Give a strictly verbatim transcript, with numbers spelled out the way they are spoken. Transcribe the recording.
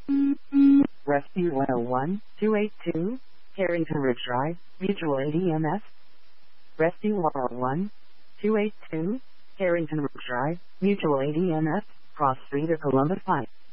Rescue one oh one, two eight two, Carrington Ridge Drive, Mutual A D M S. Rescue one oh one, two eight two, Carrington Ridge Drive, Mutual A D M S, Cross Street or Columbus Pike.